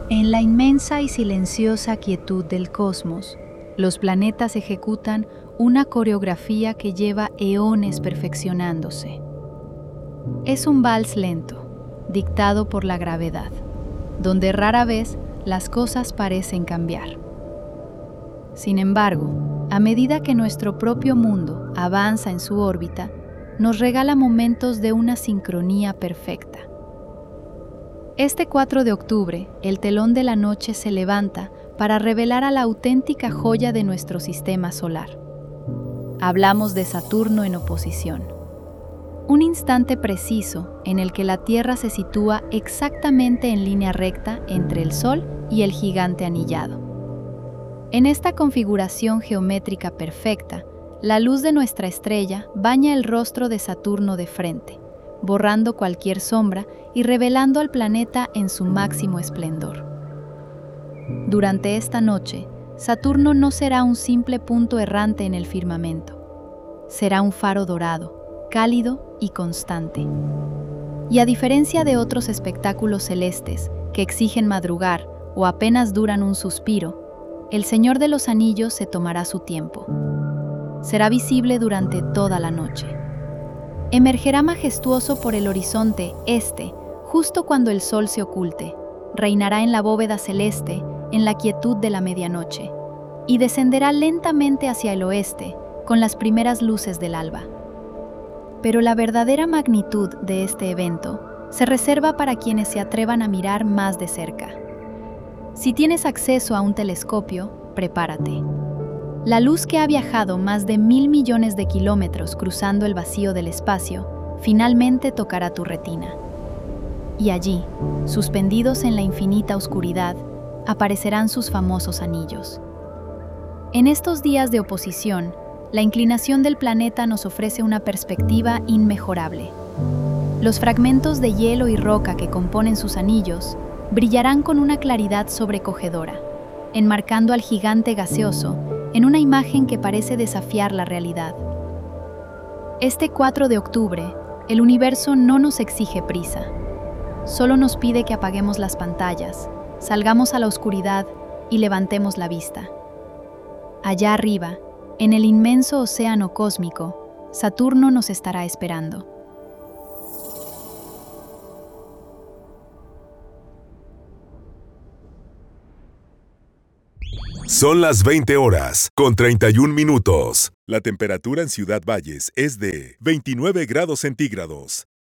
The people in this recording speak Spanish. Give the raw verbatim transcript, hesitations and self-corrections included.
En la inmensa y silenciosa quietud del cosmos, los planetas ejecutan una coreografía que lleva eones perfeccionándose. Es un vals lento, dictado por la gravedad, donde rara vez las cosas parecen cambiar. Sin embargo, a medida que nuestro propio mundo avanza en su órbita, nos regala momentos de una sincronía perfecta. Este cuatro de octubre, el telón de la noche se levanta para revelar a la auténtica joya de nuestro sistema solar. Hablamos de Saturno en oposición. Un instante preciso en el que la Tierra se sitúa exactamente en línea recta entre el Sol y el gigante anillado. En esta configuración geométrica perfecta, la luz de nuestra estrella baña el rostro de Saturno de frente, borrando cualquier sombra y revelando al planeta en su máximo esplendor. Durante esta noche, Saturno no será un simple punto errante en el firmamento. Será un faro dorado, cálido y constante. Y a diferencia de otros espectáculos celestes que exigen madrugar o apenas duran un suspiro, el Señor de los Anillos se tomará su tiempo. Será visible durante toda la noche. Emergerá majestuoso por el horizonte este, justo cuando el sol se oculte, reinará en la bóveda celeste, en la quietud de la medianoche, y descenderá lentamente hacia el oeste, con las primeras luces del alba. Pero la verdadera magnitud de este evento se reserva para quienes se atrevan a mirar más de cerca. Si tienes acceso a un telescopio, prepárate. La luz que ha viajado más de mil millones de kilómetros cruzando el vacío del espacio, finalmente tocará tu retina. Y allí, suspendidos en la infinita oscuridad, aparecerán sus famosos anillos. En estos días de oposición, la inclinación del planeta nos ofrece una perspectiva inmejorable. Los fragmentos de hielo y roca que componen sus anillos brillarán con una claridad sobrecogedora, enmarcando al gigante gaseoso en una imagen que parece desafiar la realidad. Este cuatro de octubre, el universo no nos exige prisa. Solo nos pide que apaguemos las pantallas, salgamos a la oscuridad y levantemos la vista. Allá arriba, en el inmenso océano cósmico, Saturno nos estará esperando. Son las veinte horas, con treinta y un minutos. La temperatura en Ciudad Valles es de veintinueve grados centígrados.